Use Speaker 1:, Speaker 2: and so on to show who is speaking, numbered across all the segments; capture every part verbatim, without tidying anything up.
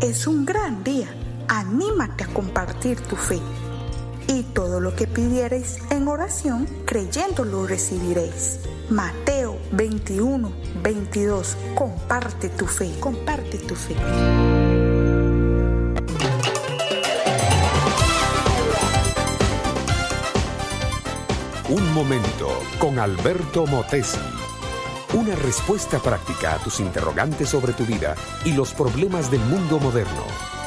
Speaker 1: es un gran día. Anímate a compartir tu fe. Y todo lo que pidiereis en oración, creyendo lo recibiréis. Mateo veintiuno, veintidós. Comparte tu fe, comparte tu fe.
Speaker 2: Un momento con Alberto Motesi. Una respuesta práctica a tus interrogantes sobre tu vida y los problemas del mundo moderno.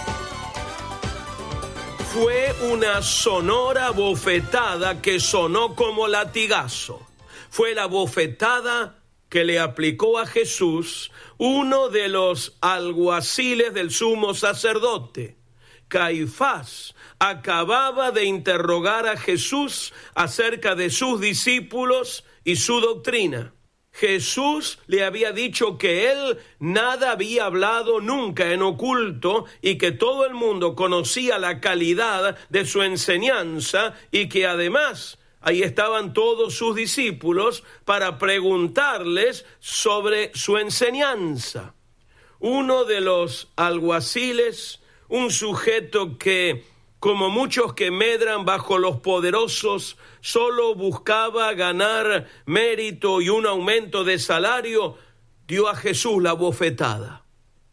Speaker 3: Fue una sonora bofetada que sonó como latigazo. Fue la bofetada que le aplicó a Jesús uno de los alguaciles del sumo sacerdote. Caifás acababa de interrogar a Jesús acerca de sus discípulos y su doctrina. Jesús le había dicho que él nada había hablado nunca en oculto y que todo el mundo conocía la calidad de su enseñanza y que además ahí estaban todos sus discípulos para preguntarles sobre su enseñanza. Uno de los alguaciles, un sujeto que, como muchos que medran bajo los poderosos, solo buscaba ganar mérito y un aumento de salario, dio a Jesús la bofetada.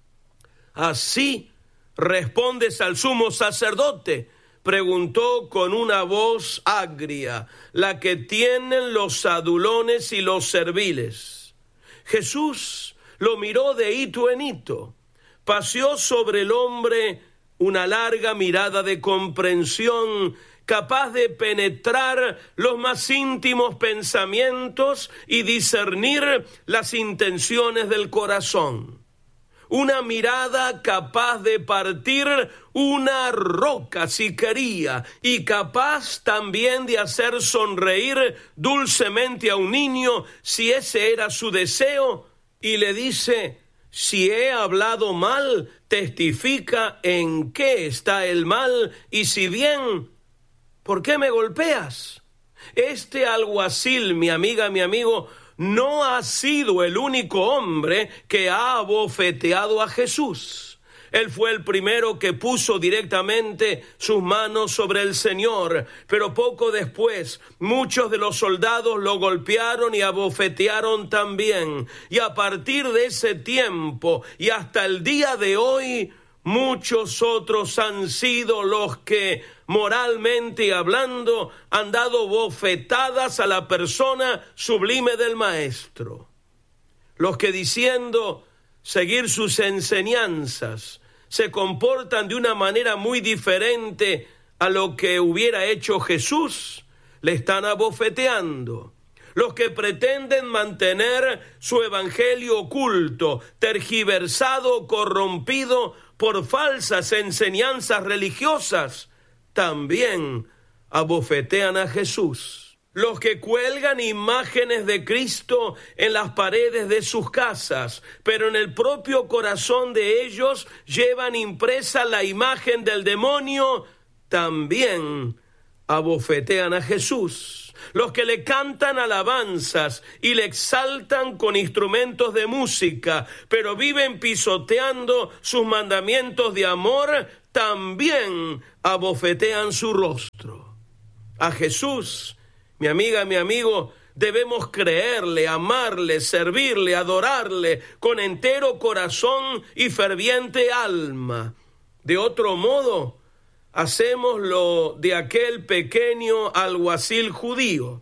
Speaker 3: ¿Así respondes al sumo sacerdote?, preguntó con una voz agria, la que tienen los adulones y los serviles. Jesús lo miró de hito en hito, paseó sobre el hombre una larga mirada de comprensión, capaz de penetrar los más íntimos pensamientos y discernir las intenciones del corazón. Una mirada capaz de partir una roca si quería, y capaz también de hacer sonreír dulcemente a un niño si ese era su deseo, y le dice: si he hablado mal, testifica en qué está el mal, y si bien, ¿por qué me golpeas? Este alguacil, mi amiga, mi amigo, no ha sido el único hombre que ha abofeteado a Jesús. Él fue el primero que puso directamente sus manos sobre el Señor, pero poco después muchos de los soldados lo golpearon y abofetearon también. Y a partir de ese tiempo y hasta el día de hoy, muchos otros han sido los que, moralmente hablando, han dado bofetadas a la persona sublime del Maestro. Los que, diciendo seguir sus enseñanzas, se comportan de una manera muy diferente a lo que hubiera hecho Jesús, le están abofeteando. Los que pretenden mantener su evangelio oculto, tergiversado, corrompido por falsas enseñanzas religiosas, también abofetean a Jesús. Los que cuelgan imágenes de Cristo en las paredes de sus casas, pero en el propio corazón de ellos llevan impresa la imagen del demonio, también abofetean a Jesús. Los que le cantan alabanzas y le exaltan con instrumentos de música, pero viven pisoteando sus mandamientos de amor, también abofetean su rostro. A Jesús, mi amiga, mi amigo, debemos creerle, amarle, servirle, adorarle con entero corazón y ferviente alma. De otro modo, hacemos lo de aquel pequeño alguacil judío.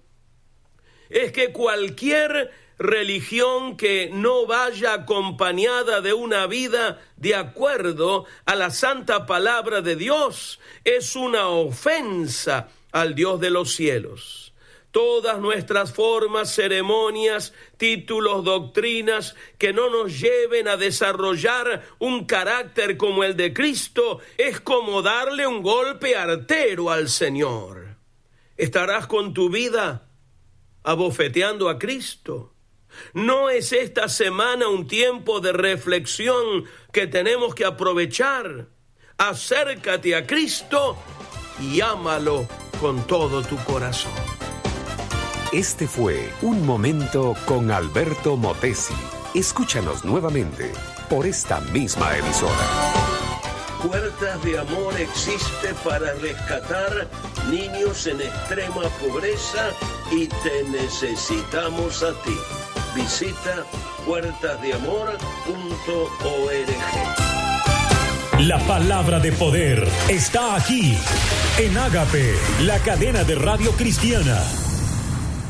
Speaker 3: Es que cualquier religión que no vaya acompañada de una vida de acuerdo a la santa palabra de Dios es una ofensa al Dios de los cielos. Todas nuestras formas, ceremonias, títulos, doctrinas que no nos lleven a desarrollar un carácter como el de Cristo es como darle un golpe artero al Señor. ¿Estarás con tu vida abofeteando a Cristo? ¿No es esta semana un tiempo de reflexión que tenemos que aprovechar? Acércate a Cristo y ámalo con todo tu corazón.
Speaker 2: Este fue Un Momento con Alberto Motesi. Escúchanos nuevamente por esta misma emisora.
Speaker 3: Puertas de Amor existe para rescatar niños en extrema pobreza y te necesitamos a ti. Visita puertas de amor punto org.
Speaker 4: La palabra de poder está aquí, en Ágape, la cadena de radio cristiana.